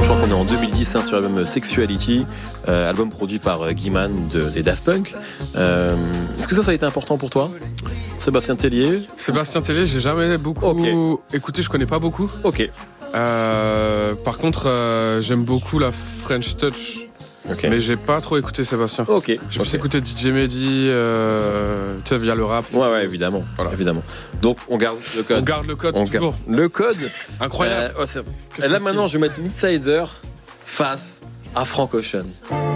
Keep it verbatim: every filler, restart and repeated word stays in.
crois qu'on est en deux mille dix hein, sur l'album Sexuality, euh, album produit par euh, Guy Mann de, des Daft Punk. Euh, est-ce que ça, ça a été important pour toi ? Sébastien Tellier ? Sébastien Tellier, j'ai jamais beaucoup okay. écouté, je connais pas beaucoup. Ok. Euh, par contre, euh, j'aime beaucoup la French Touch. Okay. Mais j'ai pas trop écouté Sébastien. Ok. J'ai okay. plus écouté D J Mehdi, euh, tu sais, via le rap. Ouais, ouais, évidemment. Voilà. évidemment. Donc, on garde le code. On garde le code, on toujours. Garde le code. Incroyable. Euh, ouais, là, maintenant, je vais mettre Midsizer face à Frank Ocean.